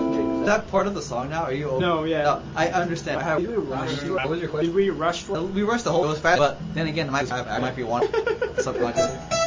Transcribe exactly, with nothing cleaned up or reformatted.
Is that part of the song now? Are you over? No, yeah. No, I understand. How, Did we rush? what was your question? Did we rush? We rushed the whole. It was fast, but then again, it might, I might be one something like that.